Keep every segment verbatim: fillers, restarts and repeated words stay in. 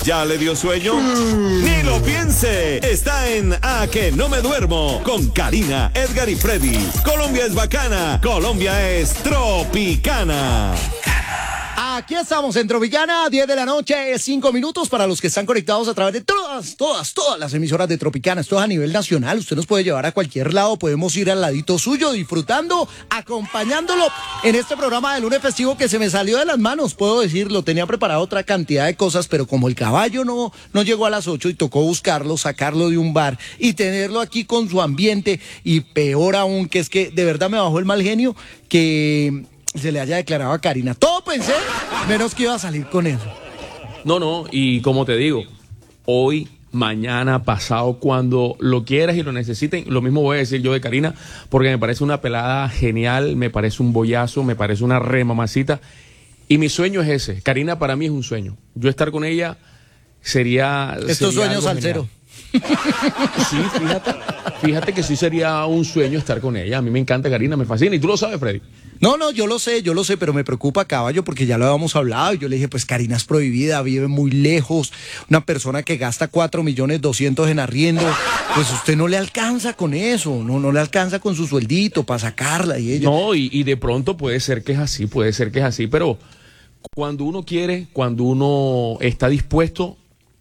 ¿Ya le dio sueño? Ni lo piense. Está en A Que No Me Duermo con Karina, Edgar y Freddy. Colombia es bacana. Colombia es tropicana. Aquí estamos en Tropicana, diez de la noche, cinco minutos para los que están conectados a través de todas, todas, todas las emisoras de Tropicana. Esto es a nivel nacional, usted nos puede llevar a cualquier lado, podemos ir al ladito suyo, disfrutando, acompañándolo en este programa de lunes festivo que se me salió de las manos, puedo decirlo. Tenía preparado otra cantidad de cosas, pero como el caballo no, no llegó a las ocho y tocó buscarlo, sacarlo de un bar y tenerlo aquí con su ambiente, y peor aún, que es que de verdad me bajó el mal genio que se le haya declarado a Karina. Todo pensé, menos que iba a salir con eso. No, no, y como te digo, hoy, mañana, pasado, cuando lo quieras y lo necesiten, lo mismo voy a decir yo de Karina, porque me parece una pelada genial, me parece un bollazo, me parece una re mamacita, y mi sueño es ese. Karina para mí es un sueño. Yo estar con ella sería... Estos sería sueños al cero. Sí, fíjate, fíjate que sí sería un sueño estar con ella. A mí me encanta Karina, me fascina, y tú lo sabes, Freddy. No, no, yo lo sé, yo lo sé, pero me preocupa, caballo, porque ya lo habíamos hablado y yo le dije, pues Karina es prohibida, vive muy lejos, una persona que gasta cuatro millones doscientos en arriendo, pues usted no le alcanza con eso, no, no le alcanza con su sueldito para sacarla y ella. No, y, y de pronto puede ser que es así, puede ser que es así, pero cuando uno quiere, cuando uno está dispuesto,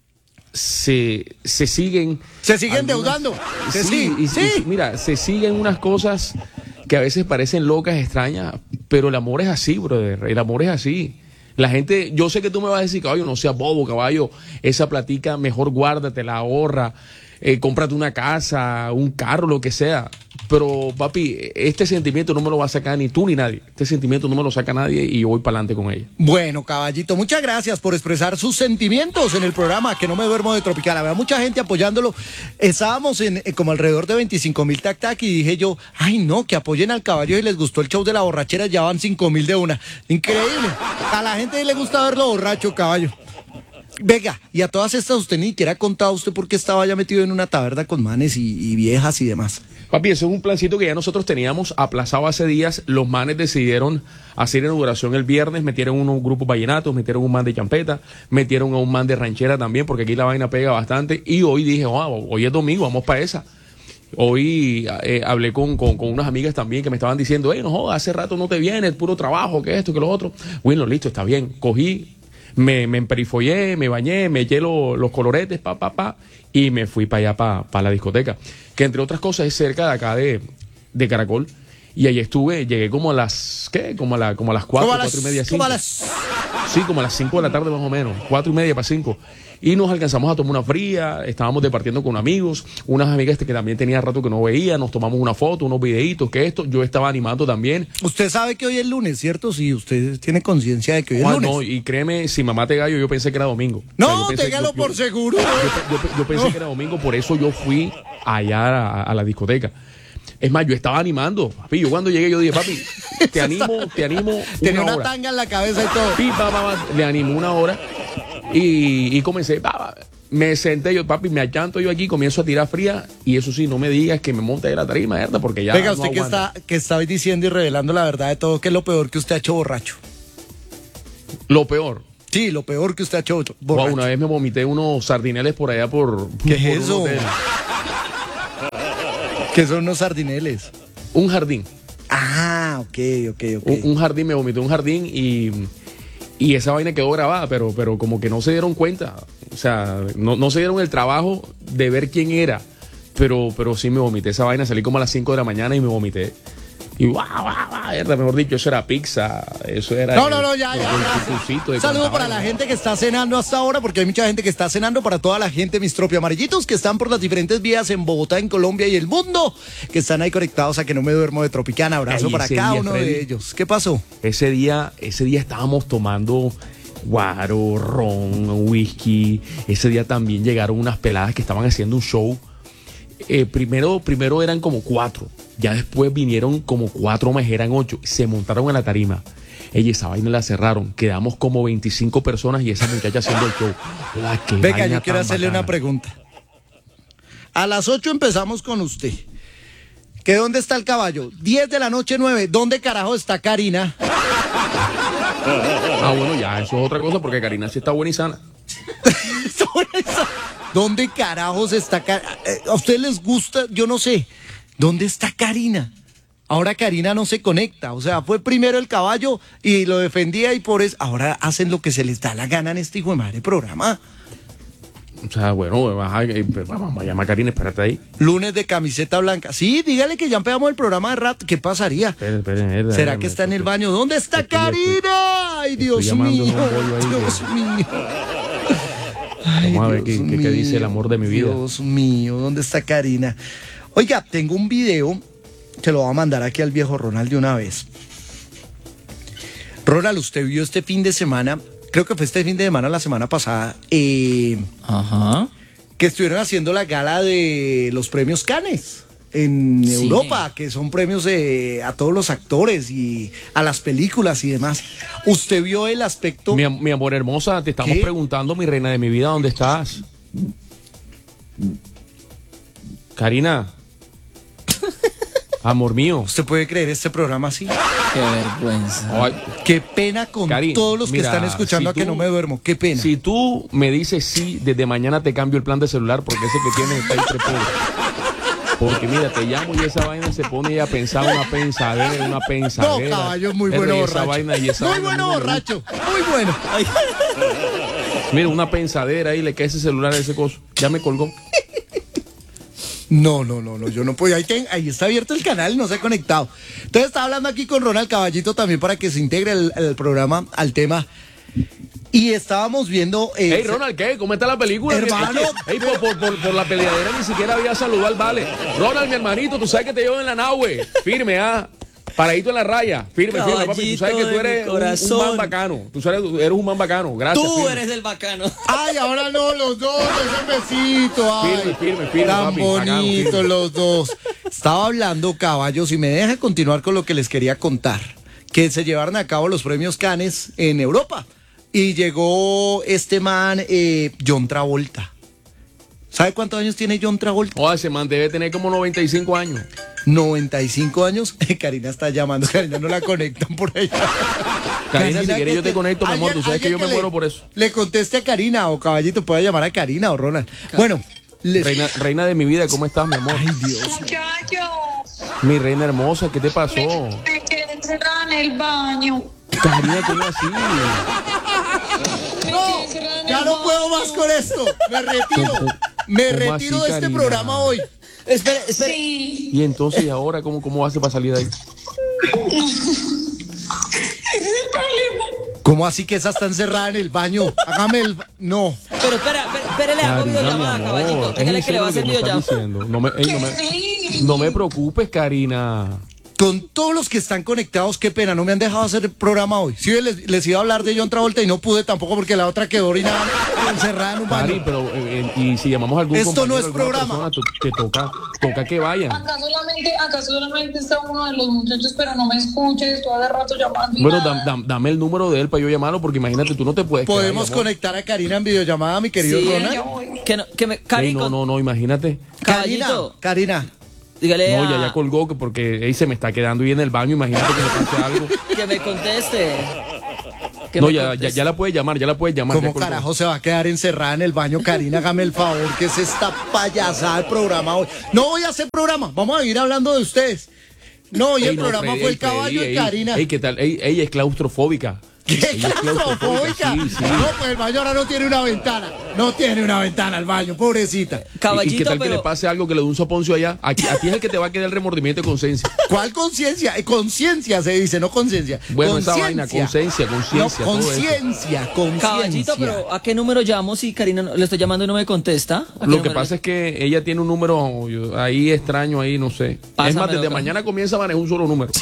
se, se siguen... Se siguen algunas, endeudando. Sí, sí, y, sí. Y, mira, se siguen unas cosas que a veces parecen locas, extrañas, pero el amor es así, brother, el amor es así. La gente, yo sé que tú me vas a decir, caballo, no seas bobo, caballo, esa platica mejor guárdatela, ahorra, eh, cómprate una casa, un carro, lo que sea. Pero, papi, este sentimiento no me lo va a sacar ni tú ni nadie. Este sentimiento no me lo saca nadie y yo voy para adelante con ella. Bueno, caballito, muchas gracias por expresar sus sentimientos en el programa Que No Me Duermo de Tropicana. Había mucha gente apoyándolo. Estábamos en eh, como alrededor de veinticinco mil tac-tac y dije yo, ay no, que apoyen al caballo y les gustó el show de la borrachera, ya van cinco mil de una. Increíble. A la gente le gusta verlo borracho, caballo. Venga, y a todas estas usted ni siquiera ha contado usted por qué estaba ya metido en una taberna con manes y, y viejas y demás. Papi, eso es un plancito que ya nosotros teníamos aplazado hace días. Los manes decidieron hacer inauguración el viernes, metieron unos grupos vallenatos, metieron un man de champeta, metieron a un man de ranchera también, porque aquí la vaina pega bastante. Y hoy dije, wow, hoy es domingo, vamos para esa. Hoy eh, hablé con, con, con unas amigas también que me estaban diciendo, hey, no jodas, hace rato no te vienes, puro trabajo, que esto, que lo otro. Bueno, listo, está bien. Cogí, me, me emperifollé, me bañé, me eché lo, los coloretes, pa, pa, pa, y me fui para allá, para pa la discoteca, que entre otras cosas es cerca de acá de, de Caracol. Y ahí estuve, llegué como a las, ¿qué? Como a, la, como a las cuatro, cuatro y media, cinco. Como a las... Sí, como a las cinco de la tarde más o menos, cuatro y media para cinco. Y nos alcanzamos a tomar una fría, estábamos departiendo con amigos, unas amigas que también tenía rato que no veía, nos tomamos una foto, unos videitos, que esto, yo estaba animando también. Usted sabe que hoy es lunes, ¿cierto? Sí, usted tiene conciencia de que hoy es Juan, lunes. No, y créeme, si mamá te gallo, yo pensé que era domingo. No, o sea, téngalo yo, por yo, seguro. Yo, yo, yo, yo pensé no. que era domingo, por eso yo fui allá a, a la discoteca. Es más, yo estaba animando, papi. Yo cuando llegué, yo dije, papi, te animo, te animo. Tenía una, una hora. tanga en la cabeza y todo. Pi, pa, pa, pa, le animé una hora y, y comencé, pa, pa, me senté yo, papi, me achanto yo aquí, comienzo a tirar fría. Y eso sí, no me digas que me monte de la tarima, ¿verdad? Porque ya. Venga, no usted que está, que está diciendo y revelando la verdad de todo, ¿qué es lo peor que usted ha hecho borracho? Lo peor. Sí, lo peor que usted ha hecho borracho. Wow, una vez me vomité unos sardineles por allá por. ¿Qué por es eso? ¿Qué son unos sardineles? Un jardín. Ah, ok, ok, ok. Un, un jardín, me vomité un jardín y, y esa vaina quedó grabada, pero, pero como que no se dieron cuenta. O sea, no, no se dieron el trabajo de ver quién era. Pero, pero sí me vomité esa vaina, salí como a las cinco de la mañana y me vomité. Y guau, guau, guau, mejor dicho, eso era pizza, eso era... No, no, no, ya, el, ya. el, el, Un saludo para la gente que está cenando hasta ahora, porque hay mucha gente que está cenando, para toda la gente, mis tropi amarillitos, que están por las diferentes vías en Bogotá, en Colombia y el mundo, que están ahí conectados a Que No Me Duermo de Tropicana. Abrazo Ay, para cada día, uno Freddy, de ellos. ¿Qué pasó? Ese día, ese día estábamos tomando guaro, ron, whisky. Ese día también llegaron unas peladas que estaban haciendo un show. Eh, primero, primero eran como cuatro, ya después vinieron como cuatro más, eran ocho, se montaron a la tarima. Ella, esa vaina la cerraron, quedamos como veinticinco personas y esa muchacha haciendo el show. La que Venga, yo quiero hacerle bacana. una pregunta. A las ocho empezamos con usted. ¿Que dónde está el caballo? diez de la noche, nueve. ¿Dónde carajo está Karina? Ah, bueno, ya, eso es otra cosa porque Karina sí está buena y sana. Sobre esa- ¿Dónde carajos está Karina? ¿A ustedes les gusta? Yo no sé. ¿Dónde está Karina? Ahora Karina no se conecta. O sea, fue primero el caballo y lo defendía y por eso ahora hacen lo que se les da la gana en este hijo de madre programa. O sea, bueno, baja, eh, vamos a llamar a Karina, espérate ahí. Lunes de camiseta blanca. Sí, dígale que ya empezamos el programa de rato. ¿Qué pasaría? Espere, espere, espere, ¿Será espere, que está en el estoy- baño? ¿Dónde está estoy- Karina? Ay, Dios llamando mío. en un bollo ahí, Dios mío. Ay, Vamos a ver Dios qué- qué- qué dice el amor de mi vida. Dios mío, ¿dónde está Karina? Oiga, tengo un video que lo voy a mandar aquí al viejo Ronald de una vez. Ronald, usted vio este fin de semana, creo que fue este fin de semana, la semana pasada, eh, Ajá. que estuvieron haciendo la gala de los premios Cannes en Sí. Europa, que son premios eh, a todos los actores y a las películas y demás. ¿Usted vio el aspecto? Mi, am- mi amor hermosa, te estamos ¿Qué? preguntando, mi reina de mi vida, ¿dónde estás? Karina. Amor mío. ¿Usted puede creer este programa así? Qué vergüenza. Ay, Qué pena con Cari, todos los que mira, están escuchando si a que tú- no me duermo. Qué pena. si tú me dices sí, desde mañana te cambio el plan de celular porque ese que tienes está ahí prepobre. Porque mira, te llamo y esa vaina se pone a pensar una pensadera, una No, pensadera. caballo, es muy Erre, bueno y esa borracho. vaina y esa Muy vaina bueno me borracho. Muy bueno. gusta. Mira, una pensadera ahí, le cae ese celular a ese coso. Ya me colgó. No, no, no, no, yo no puedo. Ahí, ten- ahí está abierto el canal, no se ha conectado. Entonces estaba hablando aquí con Ronald Caballito también para que se integre el, el programa al tema. Y estábamos viendo. eh, Hey, Ronald, ¿qué? ¿Cómo está la película? Hermano. Hey, por, por, por, por la peleadera ni siquiera había saludado al Vale. Ronald, mi hermanito, tú sabes que te llevo en la nave. Firme, ¿ah? Paradito en la raya. Firme, firme, papi. Tú sabes que tú Caballito de eres mi un, un man corazón. bacano. Tú sabes, tú eres un man bacano. Gracias. Tú firme. eres el bacano. Ay, ahora no, los dos, ese besito. Ay, Firme, firme, firme, tan papi, bacano, bonitos firme. los dos. Estaba hablando, caballos, y me deja continuar con lo que les quería contar. Que se llevaron a cabo los premios Cannes en Europa. Y llegó este man, eh, John Travolta. ¿Sabe cuántos años tiene John Travolta? Oh, ese man debe tener como noventa y cinco años. noventa y cinco años. Karina está llamando, Karina no la conectan por ahí. Karina, si quieres que yo te conecto, mi amor. alguien- Tú sabes que yo alguien me le- muero por eso. Le conteste a Karina o caballito, puede llamar a Karina o Ronald. Bueno, les- Reina, reina de mi vida, ¿cómo estás, mi amor? Ay, Dios. Muchachos, Mi reina hermosa, ¿qué te pasó? me quedé encerrada en el baño. Karina, ¿cómo así? Me No, quedé encerrada en ya el no baño. puedo más con esto. Me retiro. Me ¿Cómo retiro así, de este Karina? programa hoy. Espere, espere. Sí, Y entonces, ¿y ahora cómo, cómo hace para salir de ahí? ese es el problema. ¿Cómo así que esa está encerrada en el baño? Hágame el... No. Pero espera, espera, espere, le hago Karina, mi videollamada, amor, caballito. ¿es Dígale en que le va a serio hacer lo que me estás videollamada. diciendo? No me, ey, no, me, Sí. no me preocupes, Karina. Con todos los que están conectados, qué pena, no me han dejado hacer el programa hoy. Sí, les, les iba a hablar de John Travolta y no pude tampoco porque la otra quedó orinada, encerrada en un Cari, baño. pero eh, eh, y si llamamos a algún Esto no compañero, es alguna programa. persona, tú- te toca, toca que vayan. Acá solamente, acá solamente está uno de los muchachos, pero no me escucha. Estoy hace rato llamando. y Bueno, nada. dam- dam- dame el número de él para yo llamarlo, porque imagínate, tú no te puedes quedar ahí, Podemos amor. conectar a Karina en videollamada, mi querido Sí, Ronald. Ya voy. Que no, que me, Cari, Ey, no, con- no, no, imagínate. Karina, Caballito, Karina. dígale No, a- ya, ya colgó, que porque ey, se me está quedando ahí en el baño, imagínate que me pase algo. que me conteste. Que No, me ya, ya, conteste. ya la puedes llamar, ya la puedes llamar. ya ¿Cómo colgó. carajo se va a quedar encerrada en el baño? Karina, hágame el favor, que es esta payasada del programa hoy. No voy a hacer programa, vamos a ir hablando de ustedes. No, hoy Ey, el no, programa Freddy, fue ey, el caballo Freddy, de ey, Karina. Ey, ¿qué tal? Ey, ella es claustrofóbica. ¿Qué Ella es claustrofóbica? Sí, sí. No, pues el baño ahora no tiene una ventana. No tiene una ventana el baño, pobrecita. ¿Y- Caballito, ¿Y qué tal que pero le pase algo que le dé un soponcio allá? Aquí, a ti es el que te va a quedar el remordimiento de conciencia. ¿Cuál conciencia? Eh, conciencia se dice, no conciencia. Bueno, esa Conciencia. vaina, conciencia, conciencia, No, todo eso. conciencia, conciencia. Caballito, pero ¿a qué número llamo si Karina no- le estoy llamando y no me contesta? ¿A qué Lo que número pasa le- es que ella tiene un número yo, ahí extraño, ahí no sé. Es más, Pásamelo, desde acá. mañana comienza a manejar un solo número.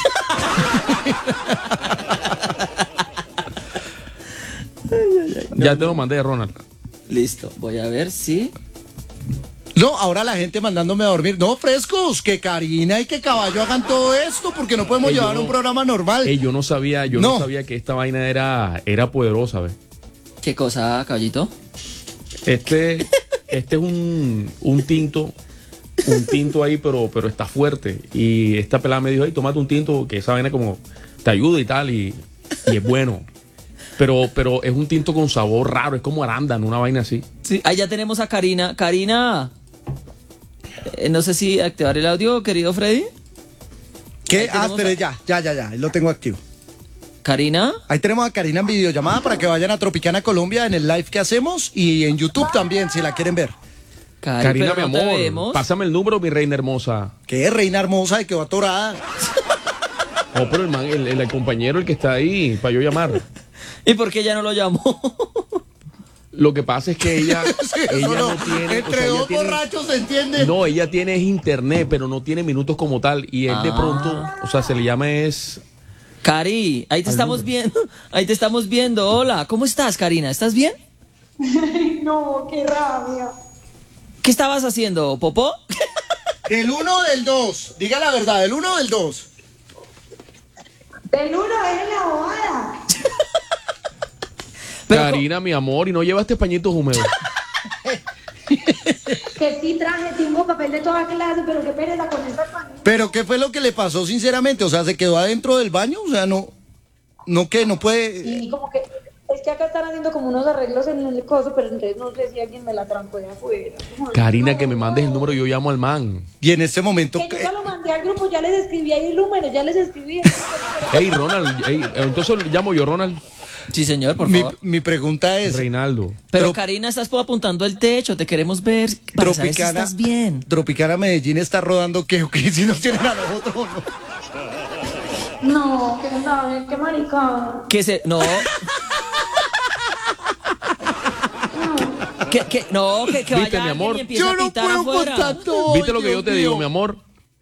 Ya te lo mandé, Ronald. Listo, voy a ver si... No, ahora la gente mandándome a dormir. No, frescos, que Karina y que Caballo hagan todo esto porque no podemos Ey, yo llevar no- un programa normal. Ey, yo no sabía, yo no. No. sabía que esta vaina era, era poderosa, ¿ves? ¿Qué cosa, caballito? Este, este es un, un tinto, un tinto ahí, pero, pero está fuerte. Y esta pelada me dijo, hey, tómate un tinto, que esa vaina como te ayuda y tal, y, y es bueno. pero, pero es un tinto con sabor raro, es como arándano, una vaina así. Sí, ahí ya tenemos a Karina. Karina, eh, no sé si activar el audio, querido Freddy. ¿Qué? Ahí Ah, tenemos espere, a- ya, ya, ya, ya, ahí lo tengo activo. Karina. Ahí tenemos a Karina en videollamada para que vayan a Tropicana Colombia en el live que hacemos y en YouTube también, si la quieren ver. Cari, Karina, mi pero no te amor, vemos. pásame el número, mi reina hermosa. Que es reina hermosa y que va atorada. Oh, pero el, man, el, el- el compañero, el que está ahí, para yo llamar. ¿Y por qué ella no lo llamó? Lo que pasa es que ella, Sí, eso ella no, no. tiene... Entre o sea, ella dos tiene- borrachos se entiende. No, ella tiene es internet, pero no tiene minutos como tal. Y él de Ah. pronto, o sea, se le llama es... Cari, ahí te Al estamos número. viendo. Ahí te estamos viendo. Hola, ¿cómo estás, Karina? ¿Estás bien? No, qué rabia. ¿Qué estabas haciendo, Popó? Del uno o del dos. Diga la verdad, del uno o del dos. Del uno es la bobada. Pero Karina, mi amor, y no llevaste pañitos húmedos. Que sí traje, tengo papel de toda clase, pero qué pereza con esta panita. Pero ¿qué fue lo que le pasó sinceramente? O sea, ¿se quedó adentro del baño? O sea, no, no que no puede. Y como que, es que acá están haciendo como unos arreglos en el coso, pero entonces no sé si alguien me la trancó de afuera. Karina, que me mandes el número, yo llamo al man. Y en este momento, Que yo ya lo mandé al grupo, ya les escribí ahí el número, ya les escribí. Hey, Ronald, hey, entonces llamo yo, Ronald. Sí, señor, por mi, favor. mi pregunta es, Reinaldo. Pero Trop- Karina, estás apuntando el techo, te queremos ver para saber si Tropicana, estás bien. Tropicana Medellín está rodando qué o qué, si nos tienen a nosotros o no. No, que no, qué maricada. Que se, no. que, que, no, que, que Viste, vaya mi alguien amor. y empiece Yo a no pitar puedo afuera. contar todo. ¿Viste lo que Dios yo te mío. digo, mi amor?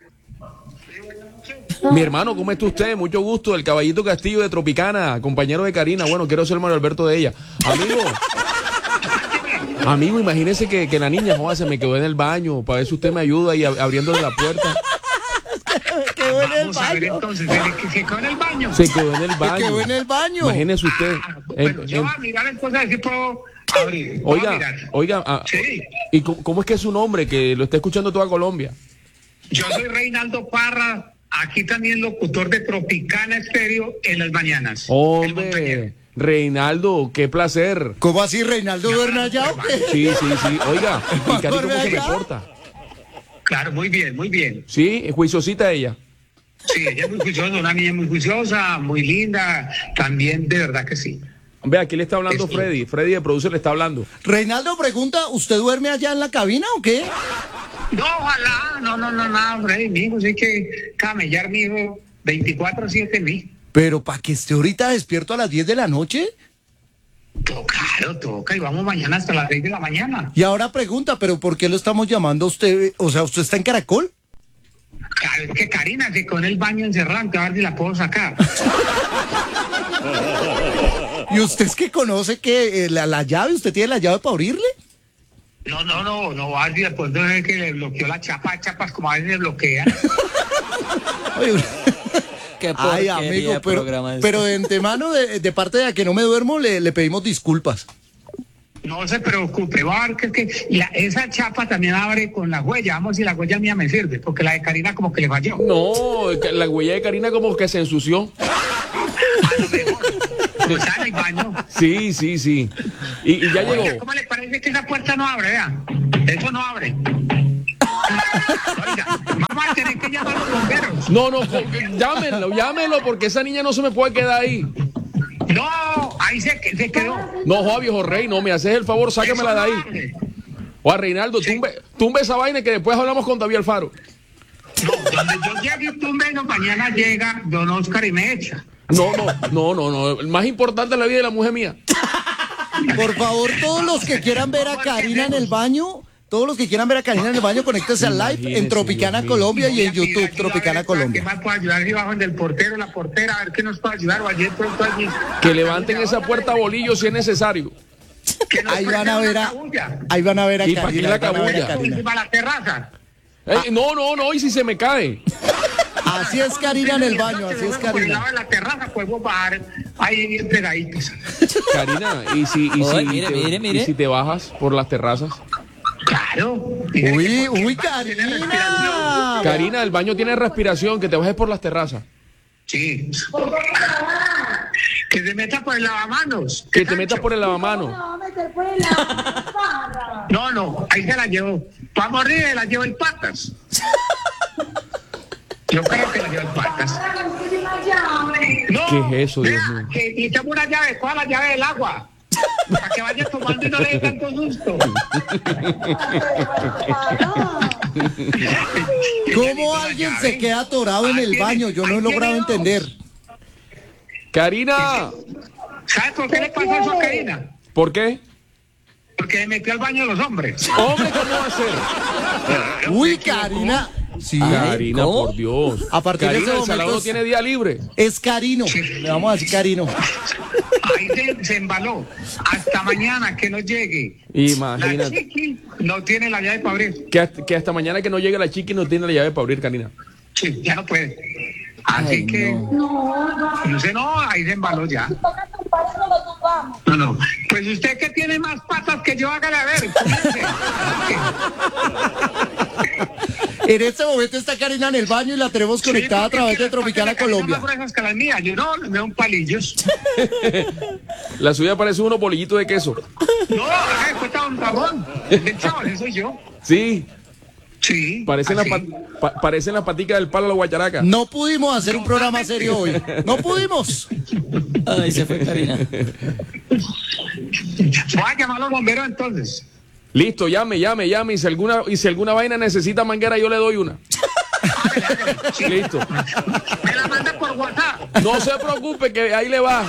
Mi hermano, ¿cómo está usted? Mucho gusto, el caballito Castillo de Tropicana, compañero de Karina. Bueno, quiero ser Mario Alberto de ella. Amigo, amigo, imagínese que, que la niña, joder, se me quedó en el baño, para ver si usted me ayuda y ab- abriéndole la puerta. Quedó en el Vamos a ver baño. entonces, ¿se, que se quedó en el baño? Se quedó en el Se baño. quedó en el baño. Imagínese usted. Ah, en- bueno, yo en- voy a mirar entonces a ver si puedo abrir. Voy a oiga, mirar. oiga, ah, Sí. ¿y cómo, cómo es que es su nombre? Que lo está escuchando toda Colombia. Yo soy Reinaldo Parra, aquí también locutor de Tropicana Estéreo en las mañanas. El Hombre, montañero. Reinaldo, qué placer. ¿Cómo así, Reinaldo duerme allá o qué? Sí, sí, sí. Oiga, ¿y Cari cómo se me acá? porta? Claro, muy bien, muy bien. Sí, juiciosita ella. Sí, ella es muy juiciosa, una niña muy juiciosa, muy linda, también de verdad que sí. Ve, aquí le está hablando Esto. Freddy. Freddy de producer le está hablando. Reinaldo pregunta, ¿usted duerme allá en la cabina o qué? No, ojalá, no, no, no, nada, Freddy, mi hijo, sí que camellar, mi hijo, veinticuatro siete mi. Pero para que esté ahorita despierto a las diez de la noche. To- Claro, toca, y vamos mañana hasta las seis de la mañana. Y ahora pregunta, ¿pero por qué lo estamos llamando a usted? O sea, ¿usted está en Caracol? Claro, es que Karina se quedó en el baño encerrada, a ver si la puedo sacar. ¿Y usted es que conoce que eh, la, la llave, usted tiene la llave para abrirle? No, no, no, no, va a decir después de ver que le bloqueó la chapa, chapas como a veces le bloquean. Oye, Qué ay, porquería amigo, de pero, programa es. pero de antemano, de, de parte de a que no me duermo, le, le pedimos disculpas. No se preocupe, va a ver que, es que la- esa chapa también abre con la huella. Vamos si la huella mía me sirve, porque la de Karina como que le falló. No, que la huella de Karina como que se ensució. A lo mejor, como está en el baño. Sí, sí, sí. Y, y ya Oiga, llegó. ¿cómo le parece que esa puerta no abre, vea? Eso no abre. Oiga, vamos a tener que llamar a los bomberos. No, no, co- llámenlo, llámenlo, porque esa niña no se me puede quedar ahí. No, ahí se, se quedó. No, joder, viejo rey, no, me haces el favor, sáquemela de ahí. Eso no abre. O a Reinaldo, tumbe, tumbe esa vaina que después hablamos con David Alfaro. No, donde yo llegue y tumbe, no, mañana llega don Oscar y me echa. No, no, no, no, no. El más importante es la vida de la mujer mía. Por favor, todos los que quieran ver a Karina en el baño, todos los que quieran ver a Karina en el baño, conéctense al live Imagínese, en Tropicana Dios mío. Colombia y Voy a en pedir YouTube aquí, a Tropicana ver, Colombia. ¿qué más puedo ayudar? Si bajo del portero, la portera, a ver qué nos puede ayudar. O allí pronto allí. Que levanten esa puerta a bolillo si es necesario. Que nos Ahí van a prenda ver una a, cabulla. ahí van a ver a ¿Y para qué Karina. la ahí van a ver a cabulla? Karina. Encima de la terraza. Eh, no, no, no, y si se me cae. Así es Karina en el baño, así es Por el lado Karina. de la terraza podemos bajar ahí bien pegaditos. Karina, y si, y si, Oye, mire, te, mire, mire. y si te bajas por las terrazas. Claro. Uy, uy, Karina. Karina, el baño tiene respiración, que te bajes por las terrazas. Sí. Que se meta por el lavamanos. Que te metas por el lavamanos. ¿Cómo me va a meter por el lavamanos? No, no, ahí se la llevó. Para morir la llevo en patas. Yo creo que la llevo en patas. No, ¿Qué es eso, Dios vea, mío? que necesitamos una llave. ¿Cuál es la llave del agua? Para que vaya tomando y no le dé tanto susto. ¿Cómo alguien se queda atorado en el baño? Yo no he logrado entender. Karina, ¿Sabes por qué le pasó eso a Karina? ¿por qué? Porque me metió al baño de los hombres. Hombre, ¿cómo va a ser? Uy, Karina. Sí, Karina, ¿cómo? por Dios. A partir de Karina, ese el Salado momento no es- tiene día libre. es Carino. Le vamos a decir Carino. Ahí se, se embaló. Hasta mañana que no llegue. La Imagínate. chiqui no tiene la llave para abrir. Que hasta, que hasta mañana que no llegue la chiqui no tiene la llave para abrir, Karina. Sí, ya no puede. Así Ay, que, no. no sé, no, ahí se embaló ya. Toca tumbar y no lo tumbamos. No, no. Pues usted que tiene más patas que yo, hágale a ver. Póngase. En este momento está Karina en el baño y la tenemos conectada a Sí, través porque de Tropicana las patas de Karina Colombia. son más gruesas que las mías. Yo no, me da un palillos. La suya parece unos bolillitos de queso. No, acá cuesta un jabón. El chaval, ese soy yo. Sí, Sí. parecen las así. pat- pa- parecen las paticas del palo de la guacharaca. No pudimos hacer un programa serio hoy. No pudimos. Ay, se fue Karina. Voy a llamar a los bomberos entonces. Listo, llame, llame, llame. Y si alguna, y si alguna vaina necesita manguera, yo le doy una. Listo. Me la manda por WhatsApp. No se preocupe, que ahí le va.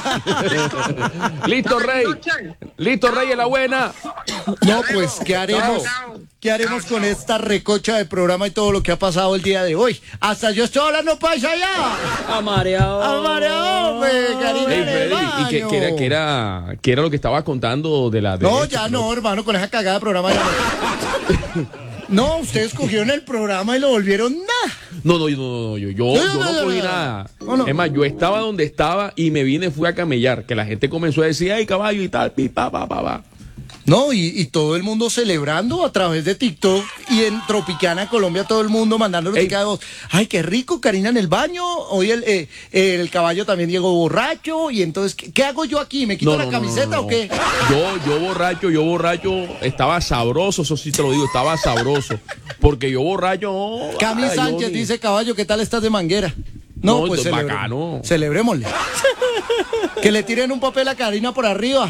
Listo, Rey. Listo, Rey, es la buena. No, pues, ¿qué haremos? Chao. ¿Qué haremos con esta recocha de programa y todo lo que ha pasado el día de hoy? Hasta yo estoy hablando paisa ya. Amareado. Amareado, pues, Karina Ey, en el Freddy, y que, baño. que era, que, era, que era lo que estaba contando de la... de No, esto, ya no, hermano, con esa cagada de programa ya no. No, ustedes cogieron el programa y lo volvieron nada. No, no, no, no, yo, yo, yo no cogí nada. No, no. Es más, yo estaba donde estaba y me vine, fui a camellar, que la gente comenzó a decir, ay, caballo y tal, pi, pa, pa, pa, pa. No, y, y todo el mundo celebrando a través de TikTok y en Tropicana Colombia todo el mundo mandándole Ey. picada de voz. Ay, qué rico, Karina en el baño. Hoy el, eh, el caballo también llegó borracho. Y entonces, ¿qué, qué hago yo aquí? ¿Me quito No, la no, no, camiseta no, no. o qué? Yo, yo borracho, yo borracho, estaba sabroso, eso sí te lo digo, estaba sabroso. Porque yo borracho, no, Cami ay, yo Sánchez ni- dice, caballo, ¿qué tal estás de manguera? No, No, pues esto es celebre- bacano. celebrémosle. Que le tiren un papel a Karina por arriba.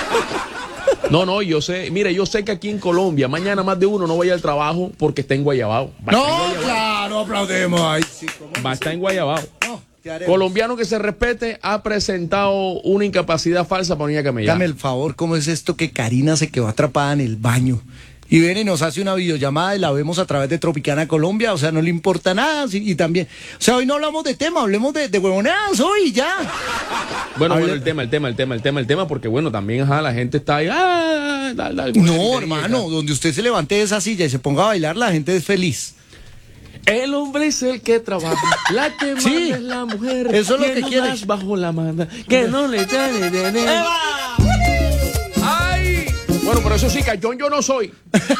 No, no, yo sé, mire, yo sé que aquí en Colombia, mañana más de uno no vaya al trabajo porque está en Guayabao. Va a No, estar en Guayabao. claro, aplaudemos. Ay, sí, ¿cómo? Va a estar en Guayabao. No, ¿qué haremos? Colombiano que se respete ha presentado una incapacidad falsa para venir a camellar. Dame el favor, ¿cómo es esto que Karina se quedó atrapada en el baño? Y viene y nos hace una videollamada y la vemos a través de Tropicana Colombia, o sea, no le importa nada. sí, Y también, o sea, hoy no hablamos de tema, hablemos de, de huevonadas hoy y ya. Bueno, Hable- bueno, el tema, el tema, el tema, el tema, el tema, porque bueno, también ajá, la gente está ahí. Ah, dal, dal, No, hermano, donde usted se levante de esa silla y se ponga a bailar, la gente es feliz. El hombre es el que trabaja, la que manda Sí, es la mujer. eso es lo que no quiere. das bajo la manda, que no le sale de de- ¡Ay! Bueno, pero eso sí, cachón yo no soy.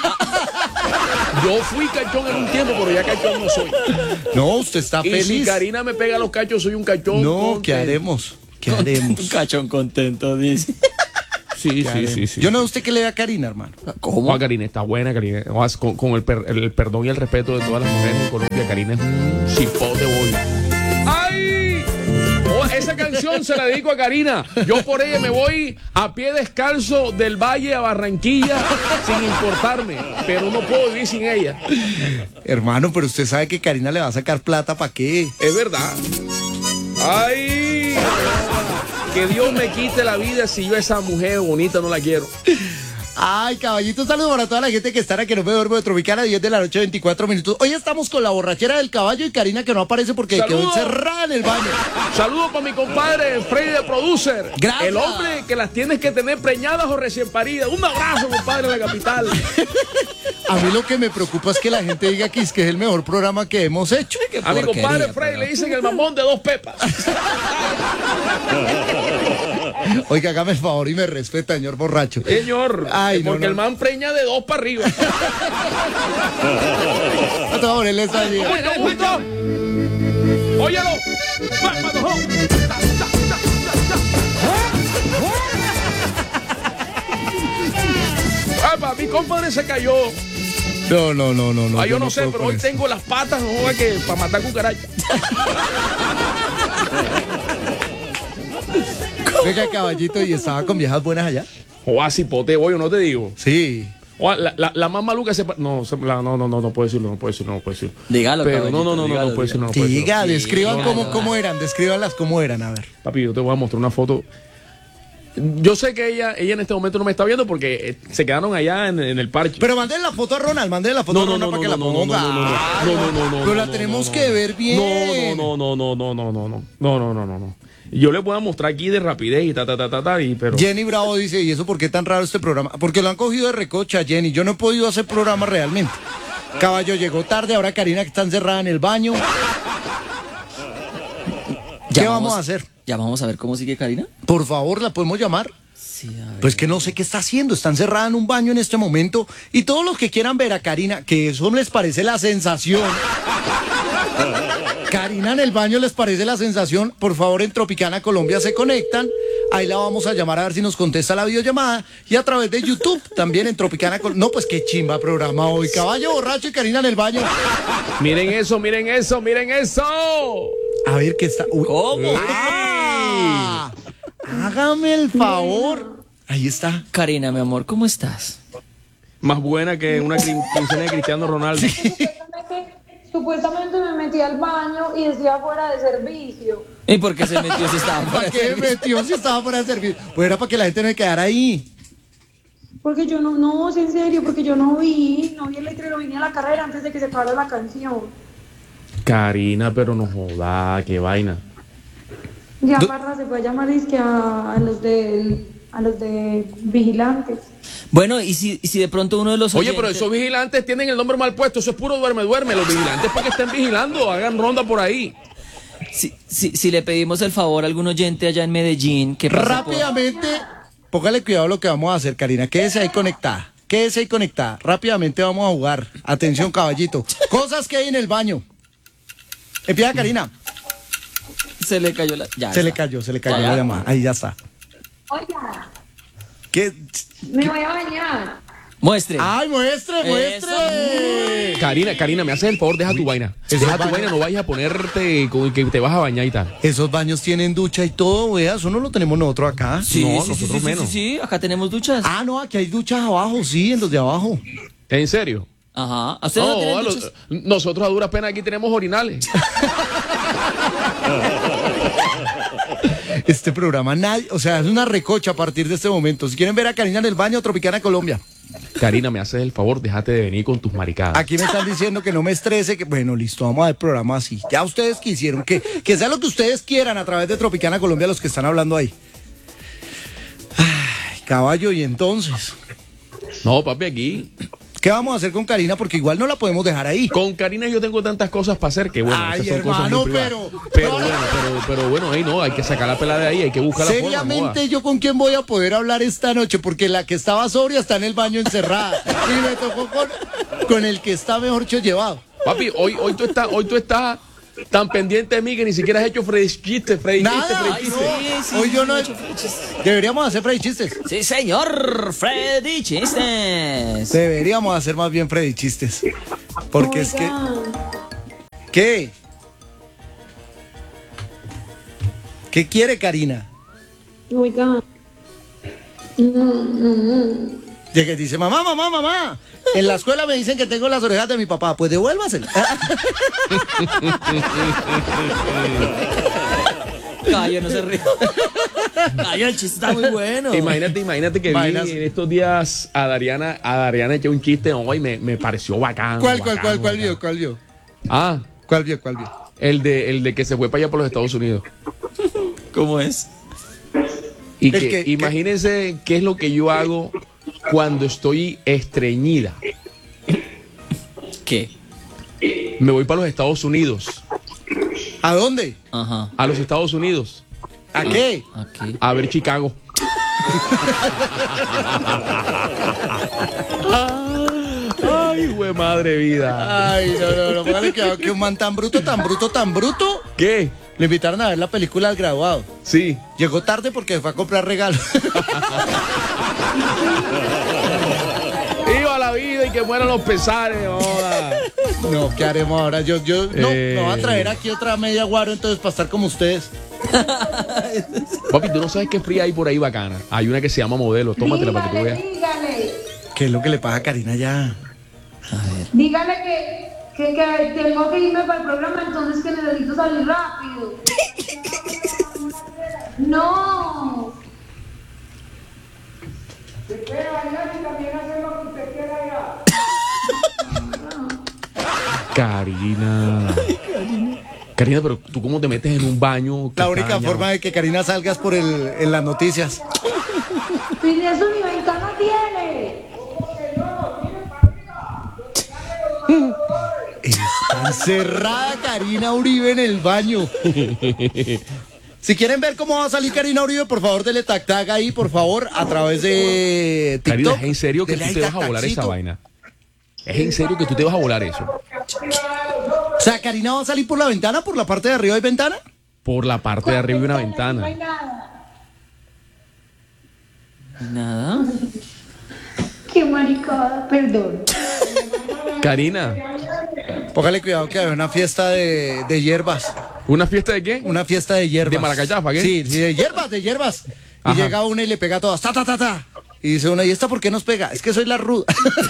Yo fui cachón en un tiempo, pero ya cachón no soy. No, usted está Y si feliz. Karina me pega los cachos, soy un cachón. No, contento. ¿qué haremos? ¿Qué haremos? Un cachón contento, dice. Sí, ¿Qué sí, haremos? sí, sí. Yo no sé usted qué le da a Karina, hermano. ¿Cómo? Karina está buena, Karina. Con, con el, per- el perdón y el respeto de todas las mujeres en Colombia, Karina es un cipote bola. ¡Ay! Oh, esa canción se la dedico a Karina. Yo por ella me voy a pie descalzo del Valle a Barranquilla sin importarme, pero no puedo vivir sin ella. Hermano, pero usted sabe que Karina le va a sacar plata, ¿para qué? Es verdad. ¡Ay! Que Dios me quite la vida si yo a esa mujer bonita no la quiero. Ay, caballito, saludos para toda la gente que está que no me duermo de Tropicana, diez de la noche, veinticuatro minutos. Hoy estamos con la borrachera del caballo y Karina que no aparece porque quedó ¡Saludos! encerrada en el baño. Saludos para mi compadre Freddy de Producer. Gracias. El hombre que las tienes que tener preñadas o recién paridas. Un abrazo, compadre, de la capital. A mí lo que me preocupa es que la gente diga que es que es el mejor programa que hemos hecho. Qué A mi porquería, compadre Freddy le dicen el mamón de dos pepas. Oiga, hágame el favor y me respeta, señor borracho. Señor, Ay, no, porque no. el man preña de dos para arriba. No te voy a ponerle esa idea. ¿Te gustó? Óyelo. Va, va, no. Ta, ta, ta, ta, ta. Epa, mi compadre se cayó. No, no, no, no. no Ah, yo no, no sé, puedo pero con hoy esto. tengo las patas, no joda, que para matar cucarachas. Venga, caballito, ¿y estaba con viejas buenas allá? Joder, cipote, voy, no te digo. Sí. Joder, la, la, la más maluca se... pa- No, se- la- no, no, no, no puedo decirlo, no puedo decirlo, no puedo decirlo. Dígalo, Pero caballito, no, no, no, no, dígalo, no puedo decirlo, no puedo decirlo. Diga, describan Sí, cómo, claro. cómo eran, descríbanlas cómo eran, a ver. Papi, yo te voy a mostrar una foto. Yo sé que ella, ella en este momento no me está viendo porque eh, se quedaron allá en, en el parque. Pero manden la foto a Ronald, manden la foto no, a no, Ronald no, para no, que no, la no, ponga. no, no, no, no, no, no, no, Pero la no, tenemos no, que no. ver bien. No, no, no, no, no, no, no, no, no, no, no, no, no. Yo les voy a mostrar aquí de rapidez y ta, ta, ta, ta, ta, y pero... Jenny Bravo dice, ¿y eso por qué tan raro este programa? Porque lo han cogido de recocha, Jenny. Yo no he podido hacer programa realmente. Caballo llegó tarde, ahora Karina que está encerrada en el baño. ¿Qué Ya vamos a hacer? Ya vamos a ver cómo sigue Karina. Por favor, ¿la podemos llamar? Sí, a ver. Pues que no sé qué está haciendo, está encerrada en un baño en este momento. Y todos los que quieran ver a Karina, que eso les parece la sensación. Karina en el baño les parece la sensación. Por favor, en Tropicana Colombia se conectan. Ahí la vamos a llamar a ver si nos contesta la videollamada. Y a través de YouTube también en Tropicana Colombia. No, pues qué chimba programa hoy. Caballo borracho y Karina en el baño. Miren eso, miren eso, miren eso. A ver qué está. Uy. ¿Cómo? ¡Ah! Hágame el favor. Ahí está. Karina, mi amor, ¿cómo estás? Más buena que una crin- quincena de Cristiano Ronaldo. Supuestamente, supuestamente me metí al baño y decía fuera de servicio. ¿Y por qué se metió si estaba ¿Para fuera de qué servicio? metió si estaba fuera de servicio? Pues era para que la gente no me quedara ahí. Porque yo no, no, es en serio, porque yo no vi, no vi el letrero, vine a la carrera antes de que se acabara la canción. Karina, pero no joda, qué vaina. Ya Do- Parra se puede llamar es que a, a los de a los de vigilantes. Bueno, ¿y si, y si de pronto uno de los Oye, pero oyentes- esos vigilantes tienen el nombre mal puesto, eso es puro duerme, duerme. Los vigilantes porque estén vigilando, hagan ronda por ahí. Si, si, si le pedimos el favor a algún oyente allá en Medellín que pase por- Rápidamente, póngale cuidado a lo que vamos a hacer, Karina. Quédese ahí conectada. Quédese ahí conectada. Rápidamente vamos a jugar. Atención, caballito. Cosas que hay en el baño. Empieza, Karina. Se le cayó la... Ya Se le está. cayó, se le cayó Ya, la ya. llamada. Ahí ya está. Oiga, ¿Qué? me voy a bañar. Muestre. ¡Ay, muestre, Eso. muestre! Karina, Karina, me haces el favor, deja tu vaina. Esos Deja tu baños- vaina, no vayas a ponerte con que te vas a bañar y tal. Esos baños tienen ducha y todo, vea. Eso no lo tenemos nosotros acá. Sí, No, sí, sí, nosotros sí, sí, menos. sí, sí, acá tenemos duchas. Ah, no, aquí hay duchas abajo, sí, en los de abajo. ¿En serio? Ajá. ¿A ustedes no, No, tienen a los- duchas? nosotros a duras penas aquí tenemos orinales. Este programa, nadie, o sea, es una recocha a partir de este momento. Si quieren ver a Karina en el baño, Tropicana Colombia. Karina, me haces el favor, déjate de venir con tus maricadas. Aquí me están diciendo que no me estrese, que bueno, listo, vamos a ver el programa así. Ya ustedes quisieron, que, que sea lo que ustedes quieran a través de Tropicana Colombia, los que están hablando ahí. Ay, caballo, y entonces, No, papi, aquí. ¿qué vamos a hacer con Karina? Porque igual no la podemos dejar ahí. Con Karina yo tengo tantas cosas para hacer que bueno, Ay, esas son cosas hermano, muy privadas. pero- pero pero- bueno, pero, pero bueno, ahí no, hay que sacar la pelada de ahí, hay que buscar la forma. Seriamente, joda. yo con quién voy a poder hablar esta noche, porque la que estaba sobria está en el baño encerrada. Y me tocó con, con el que está mejor hecho llevado. Papi, hoy, hoy tú estás, hoy tú estás tan pendiente de mí que ni siquiera has hecho Freddy Chiste, Freddy Chiste, Nada, Freddy ay, Chiste. no. sí, Hoy yo sí, no he mucho Freddy Chistes. Deberíamos hacer Freddy Chistes. Sí, señor. Freddy Chistes. Deberíamos hacer más bien Freddy Chistes. Porque es que... Oiga, ¿Qué? ¿Qué quiere Karina? oiga. Mm, mm, De que dice, mamá, mamá, mamá. En la escuela me dicen que tengo las orejas de mi papá. Pues devuélvaselas. Cayo, no se ríe. Cayo, el chiste está muy bueno. Imagínate, imagínate que vi Imagínate. en estos días a Dariana, a Dariana eché un chiste hoy, me, me pareció bacán. ¿Cuál, cuál, bacán, cuál, cuál bacán. vio? ¿Cuál vio? Ah, ¿Cuál vio? ¿Cuál vio? el de, el de que se fue para allá por los Estados Unidos. ¿Cómo es? Y El que, que- imagínense qué es lo que yo hago cuando estoy estreñida. ¿Qué? Me voy para los Estados Unidos. ¿A dónde? Ajá. A los Estados Unidos. ¿A qué? Aquí. A ver Chicago. Ay, güey, madre vida. Ay, no, no, no, póngale cuidado que un man tan bruto, tan bruto, tan bruto. ¿Qué? Le invitaron a ver la película al graduado. Sí. Llegó tarde porque fue a comprar regalos. que mueran los pesares, joda. No, ¿qué haremos ahora? Yo, yo, no, Eh. me voy a traer aquí otra media guaro entonces para estar como ustedes. Papi, tú no sabes qué fría hay por ahí bacana. Hay una que se llama Modelo, tómatela para que tú veas. dígale, ¿Qué es lo que le pasa a Karina ya? dígale que, que, que tengo que irme para el programa, entonces que necesito salir rápido. No. Karina. Karina, pero tú cómo te metes en un baño. que La está única dañado? forma de que Karina salga es por el, en las noticias. Y de eso ni ventana tiene. Está encerrada Karina Uribe en el baño. Si quieren ver cómo va a salir Karina Uribe, por favor, dele tac tac ahí, por favor, a través de TikTok. Karina, ¿es en serio que Dele tú ahí te vas tac, a volar esa taccito. vaina? ¿Es en serio que tú te vas a volar eso? O sea, Karina va a salir por la ventana, por la parte de arriba hay ventana. Por la parte de arriba de una No hay ventana. nada. Nada. Qué maricada, perdón. Karina, Póngale cuidado que hay una fiesta de, de hierbas. ¿una fiesta de qué? Una fiesta de hierbas. ¿De Maracachafa, qué? Sí, sí, de hierbas, de hierbas. Y Ajá. llega una y le pega a todas. Ta, ta, ta, ta. Y dice una, ¿y esta por qué nos pega? Es que soy la ruda.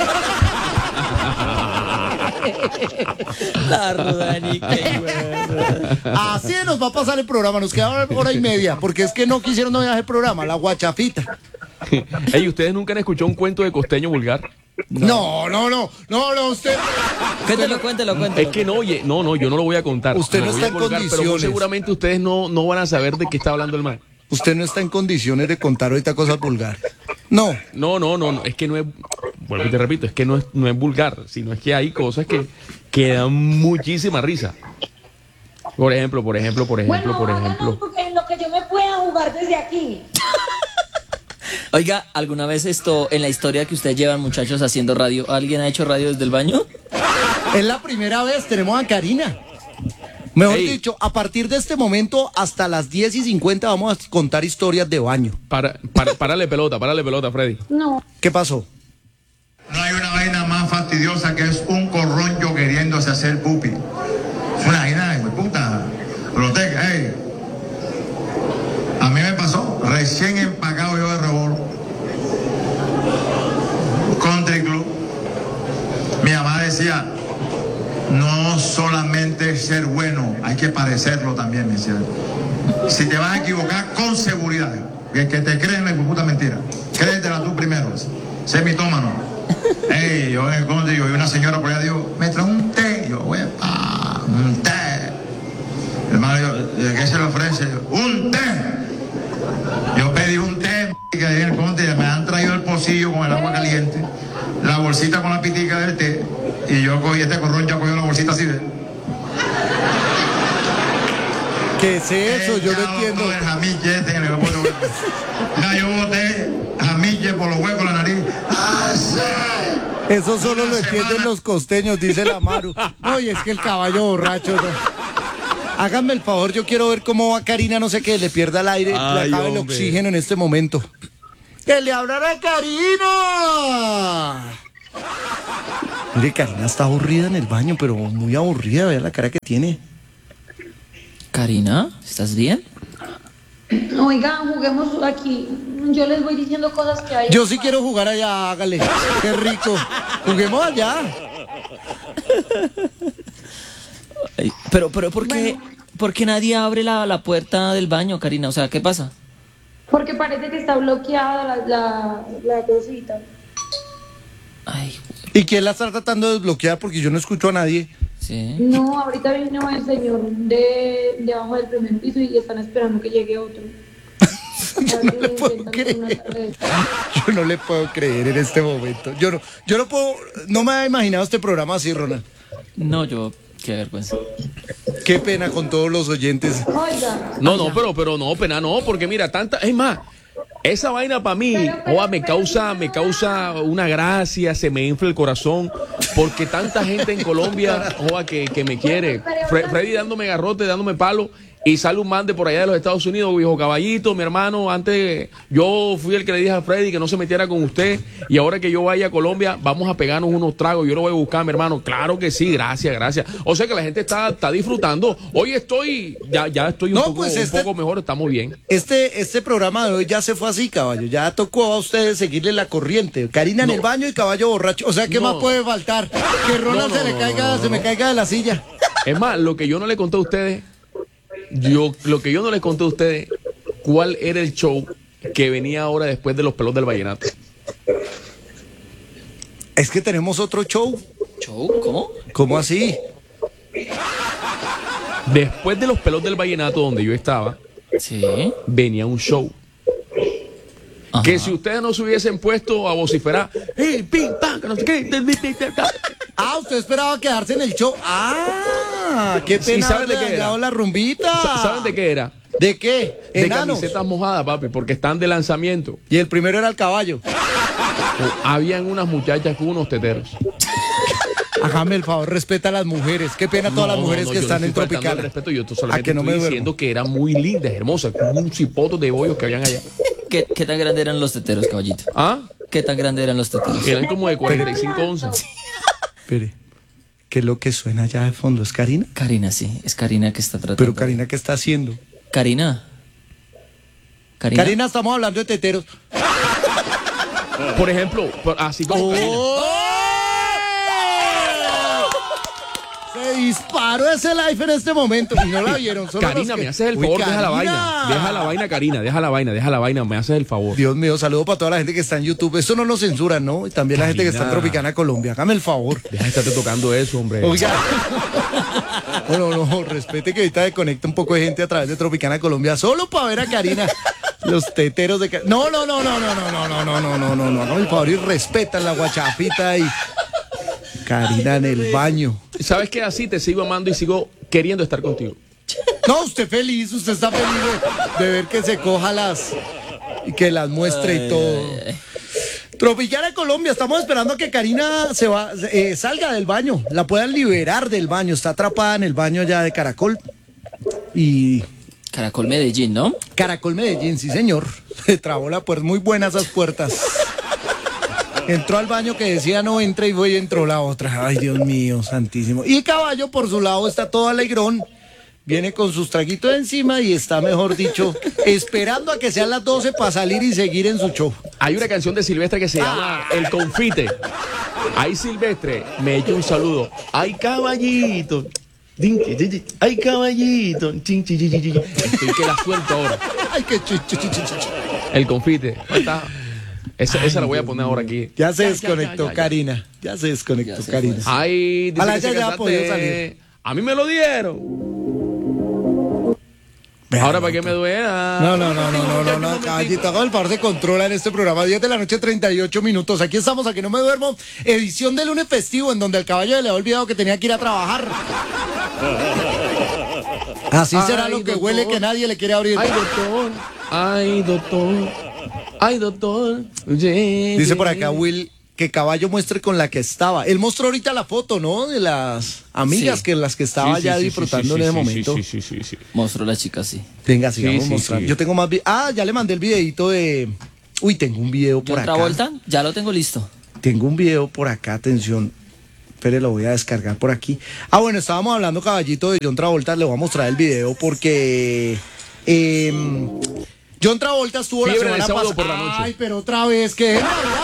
La Rudanica. Así nos va a pasar el programa. Nos queda hora, hora y media. Porque es que no quisieron no dejar el programa. La guachafita. Ey, ¿ustedes nunca han escuchado un cuento de costeño vulgar? No, no, no. No, no, usted. Cuéntelo, cuéntelo, cuéntelo. Es que no, oye, no, no, yo no lo voy a contar. Usted no Lo voy está a en colgar, Pero muy condiciones. seguramente ustedes no, no van a saber de qué está hablando el man. Usted no está en condiciones de contar ahorita cosas vulgares. No. No, no, no, no, es que no es, vuelvo y te repito, es que no es, no es vulgar, sino es que hay cosas que, que dan muchísima risa. Por ejemplo, por ejemplo, por ejemplo, Bueno, por háganos ejemplo. porque en lo que yo me pueda jugar desde aquí. Oiga, ¿alguna vez esto, en la historia que ustedes llevan, muchachos, haciendo radio, alguien ha hecho radio desde el baño? Es la primera vez. Tenemos a Karina. Mejor Ey. dicho, a partir de este momento, hasta las diez y cincuenta vamos a contar historias de baño. Para, para, párale pelota, párale pelota, Freddy. No. ¿Qué pasó? No hay una vaina más fastidiosa que es un corroncho queriéndose hacer pupi. Es una vaina de puta. Proteja, ey. A mí me pasó, recién empacado yo de rebord. Country Club. Mi mamá decía, no solamente ser bueno, hay que parecerlo también, me decía. Si te vas a equivocar, con seguridad. Que, que te creen es puta mentira. Créetela tú primero. Sé mitómano. Ey, yo en el country, yo vi una señora por allá, digo, me trae un té. Yo, huepa, un té. Hermano, yo, ¿de qué se le ofrece? Yo, un té. Yo pedí un té, que ahí en el country me han traído el pocillo con el agua caliente, la bolsita con la pitica del té, y yo cogí este corroncho, cogí la bolsita así de... ¿Qué es eso? Yo no Echaba entiendo. todo el jamiche este en el aeropuerto. Ya yo boté jamiche por los huecos de la nariz. ¡Así! Eso solo Una lo entienden semana. los costeños, dice la Maru. Oye, es que el caballo borracho. No. Háganme el favor, yo quiero ver cómo va Karina, no sé qué, le pierda el aire, Ay, le acabe el hombre. oxígeno en este momento. ¡Que le hablará a Karina! Mire, Karina está aburrida en el baño, pero muy aburrida, vea la cara que tiene. Karina, ¿estás bien? Oigan, juguemos aquí. Yo les voy diciendo cosas que hay. Yo sí quiero jugar allá, hágale. Qué rico. Juguemos allá. Ay, Pero, pero, ¿por qué, ¿por qué nadie abre la, la puerta del baño, Karina? O sea, ¿qué pasa? Porque parece que está bloqueada la, la, la cosita. Ay, ¿Y quién la está tratando de desbloquear? Porque yo no escucho a nadie. sí. No, ahorita vino el señor de, de abajo del primer piso y están esperando que llegue otro. Yo no le puedo creer. Yo no le puedo creer en este momento. Yo no, yo no puedo, no me había imaginado este programa así, Ronald. No, yo, qué vergüenza. Qué pena con todos los oyentes. Oiga, No, no, pero, pero no, pena, no, porque mira, tanta, es más, esa vaina para mí, Pero, pero, joa, me pero, causa, pero, me no. causa una gracia, se me infla el corazón, porque tanta gente en Colombia, joa, que, que me quiere. Pero, pero, Fre- pero, Freddy dándome garrote, dándome palo, y sale un man de por allá de los Estados Unidos, viejo caballito, mi hermano, antes yo fui el que le dije a Freddy que no se metiera con usted, y ahora que yo vaya a Colombia, vamos a pegarnos unos tragos, yo lo voy a buscar, mi hermano. Claro que sí, gracias, gracias. O sea que la gente está, está disfrutando. Hoy estoy, ya, ya estoy un, No, poco, pues este- un poco mejor, estamos bien. Este, este programa de hoy ya se fue así, caballo. Ya tocó a ustedes seguirle la corriente. Karina en No. el baño y caballo borracho. O sea, ¿qué No. más puede faltar? Que Ronald No, no, se le no, caiga, no, no, se me no. caiga de la silla. Es más, lo que yo no le conté a ustedes, yo, lo que yo no les conté a ustedes, cuál era el show que venía ahora después de los pelos del vallenato. Es que tenemos otro show. ¿Show? ¿Cómo? ¿Cómo así? Después de los pelos del vallenato donde yo estaba, Sí. venía un show. Ajá. Que si ustedes no se hubiesen puesto a vociferar, ¡hey, pim, pam, que no sé qué! del, del, del, del, del". Ah, usted esperaba quedarse en el show. Ah, qué Sí, pena ¿saben de haberle qué era? dañado la rumbita. Sa- ¿Saben de qué era? ¿De qué? De Enanos. camisetas mojadas, papi, porque están de lanzamiento. Y el primero era el caballo. Habían unas muchachas con unos teteros. Hágame el favor, respeta a las mujeres. Qué pena todas las No, mujeres no, que yo no están en estoy faltando Tropical. al respeto, yo estoy A solamente que no me estoy duermo. diciendo que eran muy lindas, hermosas, como un cipoto de bollos que habían allá. ¿Qué, ¿Qué tan grandes eran los teteros, caballito? ¿Ah? ¿Qué tan grandes eran los teteros? Eran como de cuarenta y cinco onzas. Espere, ¿qué es lo que suena allá de fondo? ¿Es Karina? Karina, sí. Es Karina que está tratando. Pero Karina, ¿qué está haciendo? Karina. Karina. Karina, estamos hablando de teteros. Por ejemplo, por- así como Karina. ¡Oh! Se disparó ese live en este momento y no la vieron. Solo Karina, los que- me haces el Uy, favor, deja la Karina. vaina. Deja la vaina, Karina, deja la vaina, deja la vaina, me haces el favor. Dios mío, saludo para toda la gente que está en YouTube. Esto no nos censura, ¿no? Y también la gente que está en Karina. Tropicana Colombia. Hágame el favor. Deja de estarte tocando eso, hombre. Oiga. No, no, no, respete que ahorita desconecta un poco de gente a través de Tropicana Colombia solo para ver a Karina. Los teteros de Karina. No, no, no, no, no, no, no, no, no, no, no, no, no. Hágame el favor y respetan la guachafita y Karina en el baño. ¿Sabes qué? Así te sigo amando y sigo queriendo estar contigo. No, usted feliz, usted está feliz de, de ver que se coja las y que las muestre y todo. Tropicana Colombia, estamos esperando a que Karina se va, eh, salga del baño, la puedan liberar del baño, está atrapada en el baño ya de Caracol. Y Caracol Medellín, ¿no? Caracol Medellín, sí señor, se trabó la puerta, muy buenas esas puertas. Entró al baño que decía no entra y fue y entró la otra. Ay, Dios mío, santísimo. Y Caballo por su lado está todo alegrón. Viene con sus traguitos encima y está, mejor dicho, esperando a que sean las doce para salir y seguir en su show. Hay una canción de Silvestre que se llama El Confite. Ahí Silvestre me echa un saludo. ¡Ay, caballito! Din, chi, chi, chi. ¡Ay, caballito! Chin, chi, chi, chi, chi. Estoy que la suelto ahora. Ay, qué chu, chu, chu, chu, chu. El Confite. Ahí está. Esa, esa la voy a poner ahora aquí. Ya se Ya, ya, desconectó ya, ya, ya. Karina. Ya se desconectó Ya se Karina. fue. Ay, dice Ojalá que se ya haya casaste. podido salir. A mí me lo dieron. Ahora para que me duela. No, no, no, no, no, no, no, caballito, haga el favor, se controla en este programa. diez de la noche, treinta y ocho minutos. Aquí estamos, a que no me duermo. Edición de lunes festivo, en donde el caballo le ha olvidado que tenía que ir a trabajar. Así será Ay, lo que doctor. huele que nadie le quiere abrir. Ay, doctor. Ay, doctor. Ay, doctor. Dice por acá Will que Caballo muestre con la que estaba. Él mostró ahorita la foto, ¿no? De las amigas Sí. que las que estaba ya disfrutando en ese momento. Sí, sí, sí, sí, sí. Mostró la chica, sí. Venga, sigamos Sí, sí, mostrando. sí. Yo tengo más vi- Ah, ya le mandé el videito de. Uy, tengo un video por John acá. Travolta, ya lo tengo listo. Tengo un video por acá, atención. Espere, lo voy a descargar por aquí. Ah, bueno, estábamos hablando, caballito, de John Travolta. Le voy a mostrar el video porque. eh, John Travolta estuvo Fiebre la de semana sábado pasada. por la noche. Ay, pero otra vez, que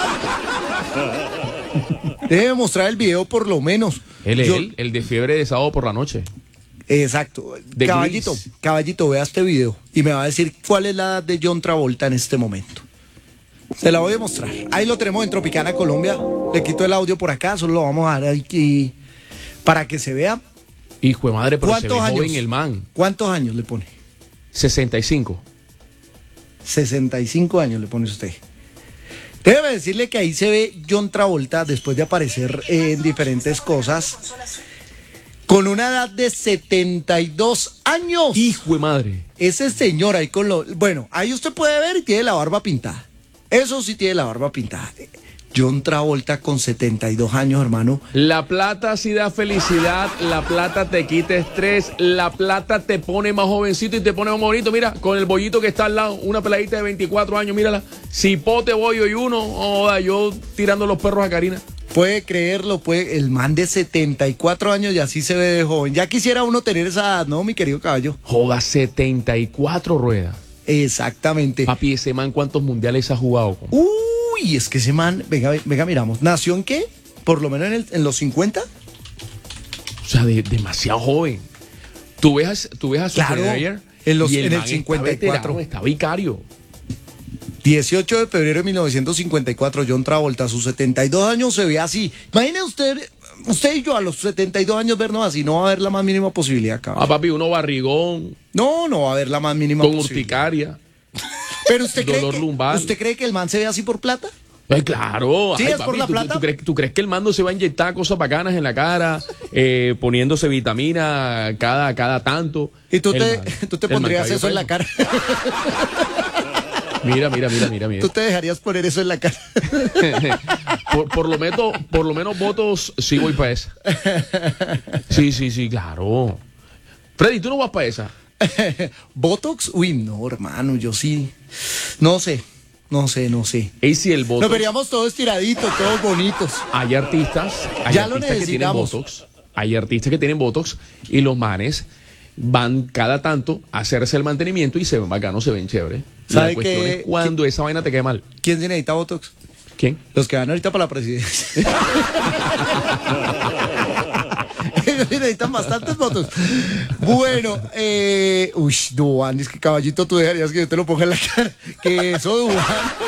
debe mostrar el video por lo menos. Él es Yo- él, el de fiebre de sábado por la noche. Exacto. De Caballito, Grease. caballito, vea este video y me va a decir cuál es la edad de John Travolta en este momento. Se la voy a mostrar. Ahí lo tenemos en Tropicana, Colombia. Le quito el audio por acá, solo lo vamos a dar aquí para que se vea. Hijo de madre, pero se ve ¿Cuántos años? joven el man. ¿Cuántos años le pone? sesenta y cinco. sesenta y cinco años le pone usted. Debe decirle que ahí se ve John Travolta después de aparecer en diferentes cosas con una edad de setenta y dos años. Hijo de madre. Ese señor ahí con lo... Bueno, ahí usted puede ver y tiene la barba pintada. Eso sí tiene la barba pintada. John Travolta con setenta y dos años, hermano. La plata sí da felicidad, la plata te quita estrés, la plata te pone más jovencito y te pone más bonito. Mira, con el bollito que está al lado, una peladita de veinticuatro años, mírala. Cipote, bollo y uno, oh, yo tirando los perros a Karina. Puede creerlo, puede, el man de setenta y cuatro años y así se ve de joven. Ya quisiera uno tener esa edad, ¿no, mi querido caballo? Joda, setenta y cuatro ruedas. Exactamente. Papi, ese man, ¿cuántos mundiales ha jugado? Uy, es que ese man, venga, venga, miramos. ¿Nació en qué? ¿Por lo menos en, el, en los cincuenta? O sea, de, demasiado joven. Tú ves, tú ves a Schwarzenegger en, los, y el en el man cincuenta y cuatro. Está, veterano, está vicario. dieciocho de febrero de mil novecientos cincuenta y cuatro, John Travolta, a sus setenta y dos años se ve así. Imagine usted, usted y yo a los setenta y dos años vernos así, no va a haber la más mínima posibilidad, cabrón. Ah, papi, uno barrigón. No, no va a haber la más mínima con posibilidad. Con urticaria. Pero usted cree, dolor que, lumbar. ¿usted cree que el man se ve así por plata? Ay, claro. ¿Sí Ay, es papi, por la ¿tú, plata? ¿tú, crees, ¿Tú crees que el mando se va a inyectar cosas bacanas en la cara, eh, poniéndose vitamina cada, cada tanto? ¿Y tú El te, man, tú te el man pondrías cabello eso en la peso. cara? Mira, mira, mira, mira, mira. ¿Tú te dejarías poner eso en la cara? por, por, lo menos, por lo menos votos sí voy para esa. Sí, sí, sí, claro. Freddy, ¿tú no vas para esa? ¿Botox? Uy, no, hermano, yo sí. No sé, no sé, no sé. Y si el Botox. Nos veríamos todos tiraditos, todos bonitos. Hay artistas, hay Ya lo artistas que tienen necesitamos. Botox. Hay artistas que tienen Botox y los manes van cada tanto a hacerse el mantenimiento y se ven bacanos, se ven chévere. ¿Sabe La cuestión qué- es cuando esa vaina te quede mal. ¿Quién se necesita Botox? ¿Quién? Los que van ahorita para la presidencia. Ellos necesitan bastantes votos. Bueno, eh, uy, Duan, es que caballito, tú dejarías que yo te lo ponga en la cara. Que eso, Duan.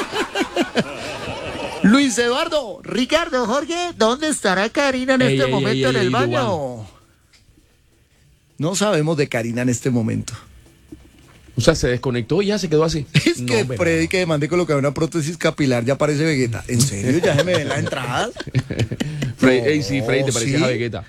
Luis Eduardo, Ricardo, Jorge, ¿dónde estará Karina en Ey, este ey, momento ey, en ey, el ey, baño? Duan. No sabemos de Karina en este momento. O sea, se desconectó y ya se quedó así. Es No, que hombre, Freddy no. que demande colocar una prótesis capilar ya parece Vegeta. ¿En serio? ¿Ya se me ven las entradas? Freddy, No, ey, sí, Freddy, te parecías ¿sí? a Vegeta.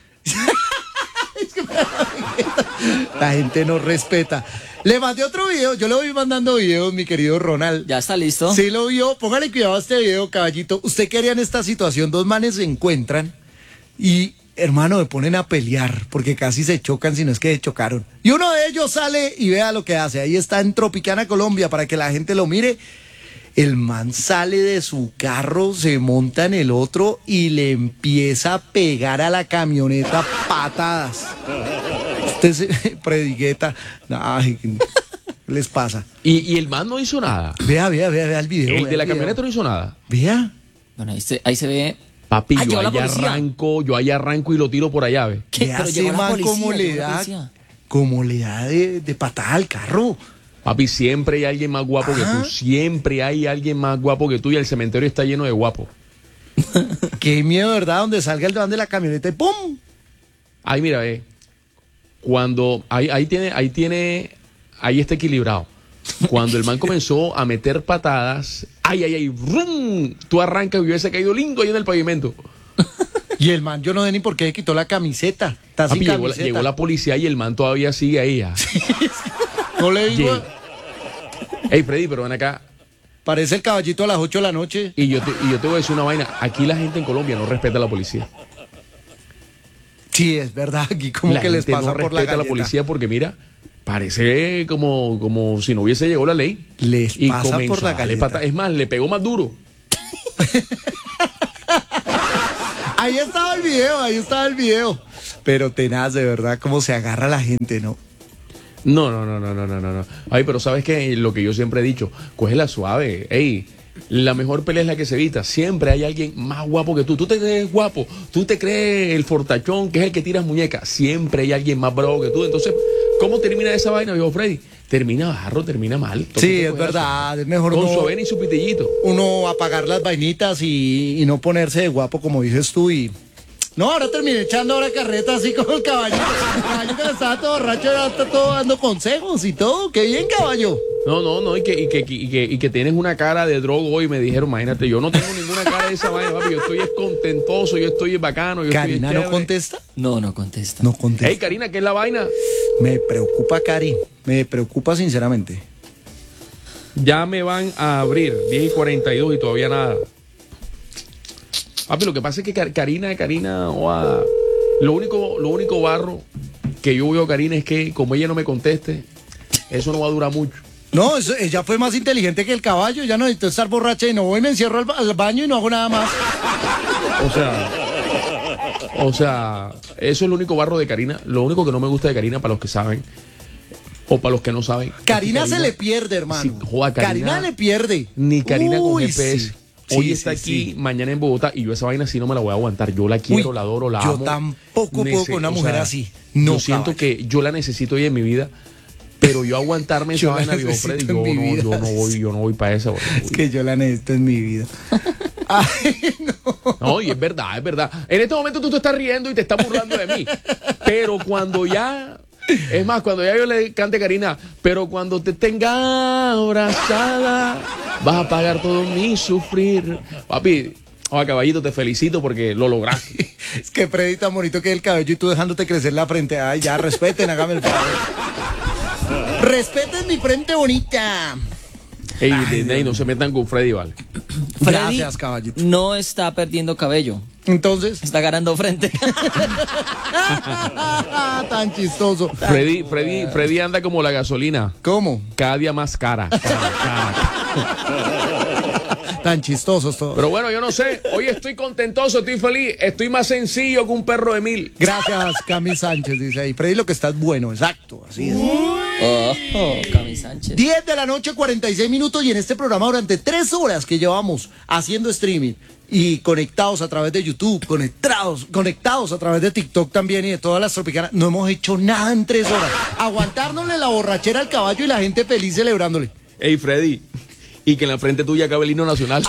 La gente no respeta. Le mandé otro video, yo le voy mandando videos, mi querido Ronald. ¿Ya está listo? Sí lo vio, póngale cuidado a este video, caballito. ¿Usted qué haría en esta situación? Dos manes se encuentran y, hermano, me ponen a pelear porque casi se chocan, si no es que se chocaron. Y uno de ellos sale y vea lo que hace. Ahí está en Tropicana, Colombia, para que la gente lo mire. El man sale de su carro, se monta en el otro y le empieza a pegar a la camioneta patadas. Usted se predigueta. Ay, ¿qué les pasa? Y, y el man no hizo nada. Vea, vea, vea, vea el video. El vea de la video. camioneta no hizo nada. Vea. Bueno, ahí se, ahí se ve. Papi, Ah, yo llegó la allá policía. arranco, yo allá arranco y lo tiro por allá, ve. ¿Qué? ¿Qué Pero hace, llegó la man? policía, ¿Cómo le llegó la da? policía. ¿Cómo le da de, de patada al carro? Papi, siempre hay alguien más guapo que Ajá. tú. Siempre hay alguien más guapo que tú y el cementerio está lleno de guapos. Qué miedo, ¿verdad? Donde salga el van de la camioneta y ¡pum! Ay, mira, ve. Cuando. Ahí, ahí tiene, ahí tiene. Ahí está equilibrado. Cuando el man comenzó a meter patadas. Ay, ay, ay. ¡Rum! Tú arrancas y hubiese caído lindo ahí en el pavimento. Y el man, yo no sé ni por qué le quitó la camiseta. Está sin Papi, llegó, la- camiseta. llegó la policía y el man todavía sigue ahí. Ya. No le digo, Llega. Ey, Freddy, pero ven acá. parece el caballito a las ocho de la noche. Y yo, te, y yo te voy a decir una vaina. Aquí la gente en Colombia no respeta a la policía. Sí, es verdad, aquí como la que les gente pasa no por la respeta a la galleta. policía porque mira, parece como, como si no hubiese llegado la ley. Les y pasa comenzó por la a darle galleta. pata- Es más, le pegó más duro. Ahí estaba el video, ahí estaba el video. Pero tenaz, de verdad, cómo se agarra la gente, ¿no? No, no, no, no, no, no, no. Ay, pero sabes que lo que yo siempre he dicho, cógela suave. Ey, la mejor pelea es la que se evita. Siempre hay alguien más guapo que tú. Tú te crees guapo, tú te crees el fortachón, que es el que tiras muñecas. Siempre hay alguien más bravo que tú. Entonces, ¿cómo termina esa vaina, viejo Freddy? Termina barro, termina mal. Entonces, Sí, hay que es cogerla verdad, es mejor suave. Con no- su avena y su pitillito. uno apagar las vainitas y, y no ponerse de guapo como dices tú y... No, ahora terminé echando ahora carreta así como el caballito. El caballito que estaba todo borracho, ahora está todo dando consejos y todo. ¡Qué bien, caballo! No, no, no, y que, y que, y que, y que tienes una cara de drogo hoy, me dijeron, imagínate, yo no tengo ninguna cara de esa vaina, papi, yo estoy es contentoso, yo estoy es bacano, yo ¿Karina estoy es no chévere. contesta? No, no contesta. No contesta. Ey, Karina, ¿qué es la vaina? Me preocupa, Cari. Me preocupa sinceramente. Ya me van a abrir, diez y cuarenta y dos y todavía nada. Papi, lo que pasa es que Car- Karina, Karina, oa, lo único, lo único barro que yo veo a Karina es que como ella no me conteste, eso no va a durar mucho. No, eso, ella fue más inteligente que el caballo. Ya no necesito estar borracha y no voy, me encierro al, ba- al baño y no hago nada más. O sea, o sea, eso es lo único barro de Karina. Lo único que no me gusta de Karina, para los que saben, o para los que no saben. Karina, es que se le pierde, hermano. Sí, joda, Karina- Karina le pierde. Ni Karina con Uy, G P S. sí. Hoy Sí, está sí, aquí, sí. mañana en Bogotá, y yo esa vaina sí no me la voy a aguantar. Yo la quiero, Uy, la adoro, la yo amo. tampoco puedo con una o mujer sea, así. No, yo siento caballo. que yo la necesito hoy en mi vida, pero yo aguantarme esa Yo la vaina, digo, necesito Freddy, en yo mi no, vida. yo no voy, yo no voy para esa. Es que yo la necesito en mi vida. Ay, no. No, y es verdad, es verdad. En este momento tú te estás riendo y te estás burlando de mí. Pero cuando ya, es más, cuando ya yo le cante a Karina, pero cuando te tenga abrazada, vas a pagar todo mi sufrir. Papi, oye, caballito, te felicito porque lo lograste. Es que Freddy tan bonito que el cabello y tú dejándote crecer la frente. Ay, ya, respeten, hágame el favor. Respeten mi frente bonita. Ey, de- de ahí no se metan con Freddy, vale. Freddy Gracias, caballito. no está perdiendo cabello, Entonces, está ganando frente. tan chistoso. Freddy, Freddy, Freddy anda como la gasolina, ¿Cómo? cada día más cara. cara, cara. Tan chistosos todos. Pero bueno, yo no sé. Hoy estoy contentoso, estoy feliz. Estoy más sencillo que un perro de mil. Gracias, Cami Sánchez, dice ahí. Freddy, lo que está es bueno, exacto, así es. Oh, oh, Cami Sánchez. diez de la noche, cuarenta y seis minutos, y en este programa durante tres horas que llevamos haciendo streaming y conectados a través de YouTube, conectados, conectados a través de TikTok también y de todas las tropicanas, no hemos hecho nada en tres horas. Aguantárnosle la borrachera al caballo y la gente feliz celebrándole. Ey, Freddy. Y que en la frente tuya cabe el himno nacional.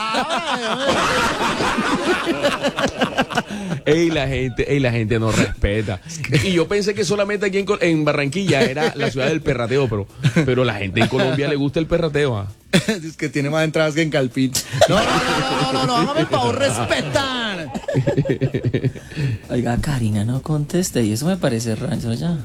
Ey, la gente, ey, la gente no respeta. Y yo pensé que solamente aquí en, Col- en Barranquilla era la ciudad del perrateo, pero, pero la gente en Colombia le gusta el perrateo. ¿Ah? Es que tiene más entradas que en Calpín. No, no, no, no, no, no, hágame el favor, respetan. Oiga, Karina no conteste y eso me parece rancho ya.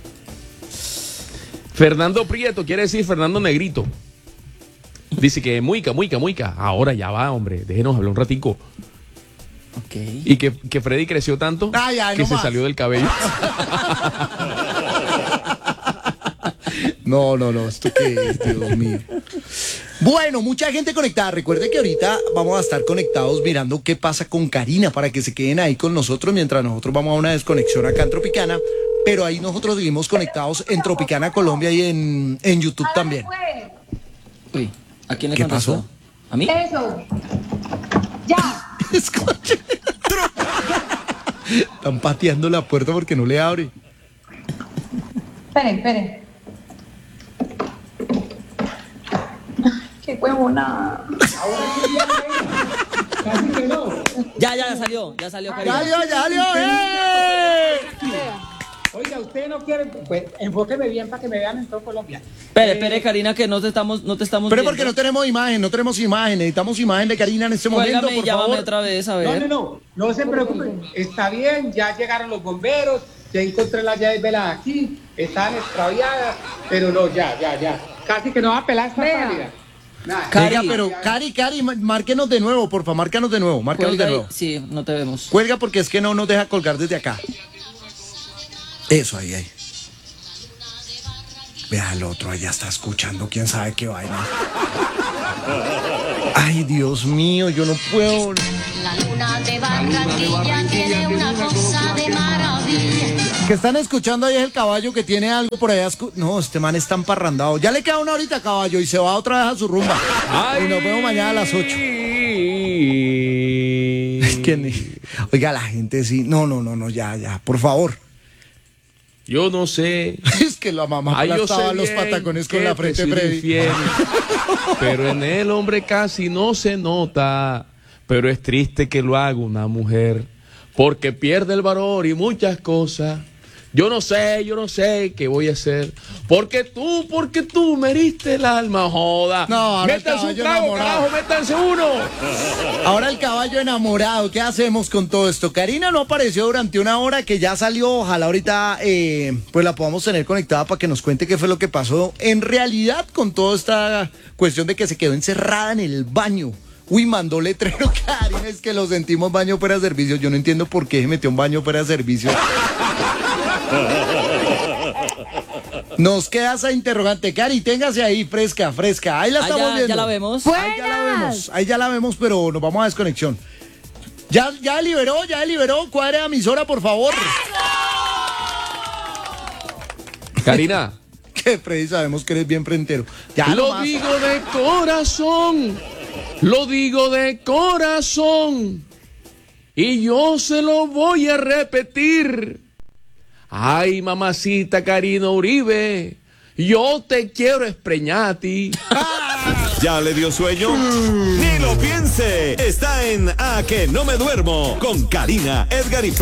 Fernando Prieto, quiere decir Fernando Negrito. Dice que muica, muica, muica. Ahora ya va, hombre, déjenos hablar un ratico. Ok. Y que, que Freddy creció tanto Ay, ay, que no se más. salió del cabello. No, no, no, esto qué es, Dios mío. Bueno, mucha gente conectada. Recuerde que ahorita vamos a estar conectados mirando qué pasa con Karina para que se queden ahí con nosotros mientras nosotros vamos a una desconexión acá en Tropicana. Pero ahí nosotros seguimos conectados en Tropicana Colombia y en, en YouTube también. Uy, ¿a quién le ¿Qué contestó? pasó? ¿A mí? Eso. Ya. Escuche. Están pateando la puerta porque no le abre. Esperen, esperen. Qué huevona. Ya, ya, ya salió, ya salió Karina. ¡Ya salió, ya salió! ¡Eh! Oiga, usted no quiere, pues enfóqueme bien para que me vean en todo Colombia. Espere, espere, Karina, que no te estamos, no te estamos Pero viendo. porque no tenemos imagen, no tenemos imagen. Necesitamos imagen de Karina en este momento, Cuélgame y por llámame favor. otra vez, a No, ver. no, no, no se preocupe, está bien, ya llegaron los bomberos, ya encontré las llaves veladas aquí, están extraviadas, pero no, ya, ya, ya. Casi que no va a pelar esta Vea. salida. Nada. Cari. Oiga, pero Cari, Cari, má- márquenos de nuevo, porfa, márcanos de nuevo, márcanos Cuelga de ahí. nuevo. Sí, no te vemos. Cuelga porque es que no nos deja colgar desde acá. Eso, ahí, ahí. Vea al otro, allá está escuchando, quién sabe qué vaina. Ay, Dios mío, yo no puedo. La luna de Barranquilla tiene una cosa de maravilla. Que están escuchando ahí es el caballo que tiene algo por allá. escu- No, este man está emparrandado. Ya le queda una horita, caballo, y se va otra vez a su rumba. Y nos vemos mañana a las ocho. ¿Quién? Oiga, la gente sí. No, no, no, no, ya, ya, por favor. Yo no sé. Es que la mamá Ay, yo aplastaba sé los bien patacones con que la te frente, he sido Freddy. infiel, pero en el hombre casi no se nota. Pero es triste que lo haga una mujer, porque pierde el valor y muchas cosas. Yo no sé, yo no sé qué voy a hacer. Porque tú, porque tú me heriste el alma, joda. No, ahora el métanse un caballo trago, enamorado. carajo, métanse uno. Ahora el caballo enamorado, ¿qué hacemos con todo esto? Karina no apareció durante una hora que ya salió, ojalá ahorita eh, pues la podamos tener conectada para que nos cuente qué fue lo que pasó en realidad con toda esta cuestión de que se quedó encerrada en el baño Uy, mandó letrero, Karina, es que lo sentimos baño fuera de servicio. Yo no entiendo por qué se metió un baño fuera de servicio. Nos queda esa interrogante, Cari, téngase ahí, fresca, fresca. Ahí la Ah, estamos ya, viendo. ya la vemos. Ahí ya la vemos, ahí ya la vemos, pero nos vamos a desconexión. Ya, ya liberó, ya liberó. Cuadre a emisora, por favor. Karina. Que Freddy, sabemos que eres bien frentero. Ya Lo nomás. digo de corazón, lo digo de corazón, y yo se lo voy a repetir. Ay, mamacita Karina Uribe, yo te quiero espreñar a ti. ¿Ya le dio sueño? Ni lo piense. Está en A que no me duermo con Karina, Edgar y Freddy.